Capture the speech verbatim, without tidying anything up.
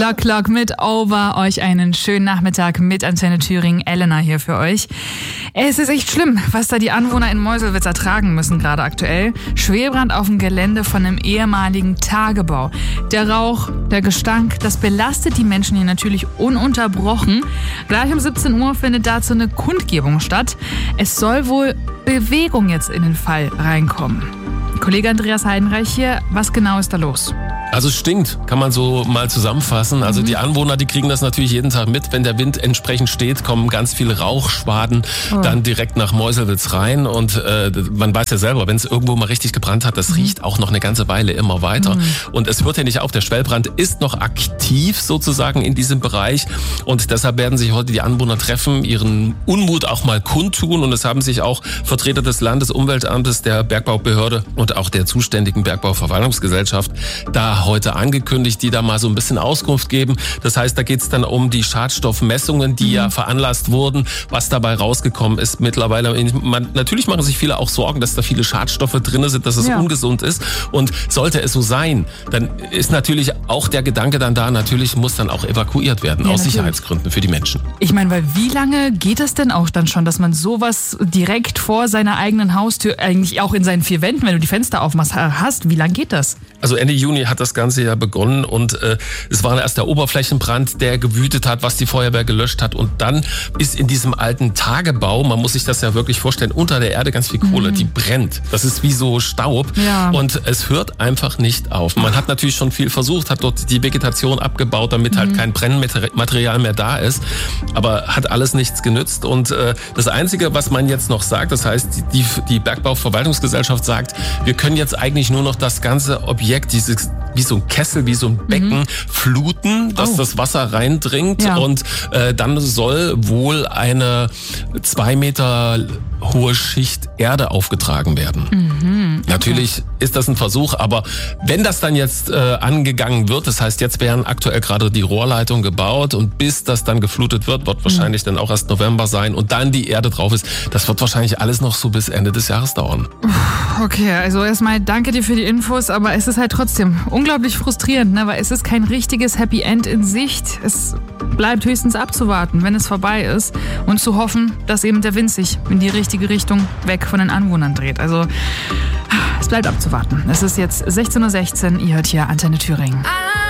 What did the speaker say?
Lock, Lock mit Over. Euch einen schönen Nachmittag mit Antenne Thüringen. Elena hier für euch. Es ist echt schlimm, was da die Anwohner in Meuselwitz ertragen müssen gerade aktuell. Schwelbrand auf dem Gelände von einem ehemaligen Tagebau. Der Rauch, der Gestank, das belastet die Menschen hier natürlich ununterbrochen. Gleich um siebzehn Uhr findet dazu eine Kundgebung statt. Es soll wohl Bewegung jetzt in den Fall reinkommen. Kollege Andreas Heidenreich hier, was genau ist da los? Also es stinkt, kann man so mal zusammenfassen. Also mhm. die Anwohner, die kriegen das natürlich jeden Tag mit. Wenn der Wind entsprechend steht, kommen ganz viele Rauchschwaden oh. dann direkt nach Meuselwitz rein. Und äh, man weiß ja selber, wenn es irgendwo mal richtig gebrannt hat, das mhm. riecht auch noch eine ganze Weile immer weiter. Mhm. Und es hört ja nicht auf, der Schwellbrand ist noch aktiv sozusagen in diesem Bereich. Und deshalb werden sich heute die Anwohner treffen, ihren Unmut auch mal kundtun. Und es haben sich auch Vertreter des Landesumweltamtes, der Bergbaubehörde und auch der zuständigen Bergbauverwaltungsgesellschaft da heute angekündigt, die da mal so ein bisschen Auskunft geben. Das heißt, da geht es dann um die Schadstoffmessungen, die mhm. ja veranlasst wurden, was dabei rausgekommen ist mittlerweile. Man, natürlich machen sich viele auch Sorgen, dass da viele Schadstoffe drin sind, dass es ja. ungesund ist. Und sollte es so sein, dann ist natürlich auch der Gedanke dann da, natürlich muss dann auch evakuiert werden, ja, aus natürlich. Sicherheitsgründen für die Menschen. Ich meine, weil wie lange geht das denn auch dann schon, dass man sowas direkt vor seiner eigenen Haustür, eigentlich auch in seinen vier Wänden, wenn du die Fenster aufmachst, hast? Wie lange geht das? Also Ende Juni hat das Ganze ja begonnen und äh, es war erst der Oberflächenbrand, der gewütet hat, was die Feuerwehr gelöscht hat. Und dann ist in diesem alten Tagebau, man muss sich das ja wirklich vorstellen, unter der Erde ganz viel Kohle, mhm. die brennt. Das ist wie so Staub ja. und es hört einfach nicht auf. Man hat natürlich schon viel versucht, hat dort die Vegetation abgebaut, damit mhm. halt kein Brennmaterial mehr da ist, aber hat alles nichts genützt. Und äh, das Einzige, was man jetzt noch sagt, das heißt, die, die Bergbauverwaltungsgesellschaft sagt, wir können jetzt eigentlich nur noch das ganze Objekt, dieses wie so ein Kessel, wie so ein Becken mhm. fluten, dass oh. das Wasser reindringt ja. und äh, dann soll wohl eine zwei Meter hohe Schicht Erde aufgetragen werden. Mhm. Okay. Natürlich ist das ein Versuch, aber wenn das dann jetzt äh, angegangen wird, das heißt, jetzt werden aktuell gerade die Rohrleitungen gebaut und bis das dann geflutet wird, wird wahrscheinlich mhm. dann auch erst November sein und dann die Erde drauf ist, das wird wahrscheinlich alles noch so bis Ende des Jahres dauern. Okay, also erstmal danke dir für die Infos, aber es ist halt trotzdem unglaublich frustrierend, ne? Weil es ist kein richtiges Happy End in Sicht. Es bleibt höchstens abzuwarten, wenn es vorbei ist und zu hoffen, dass eben der Wind sich in die richtige Richtung weg von den Anwohnern dreht. Also es bleibt abzuwarten. Es ist jetzt sechzehn Uhr sechzehn, ihr hört hier Antenne Thüringen.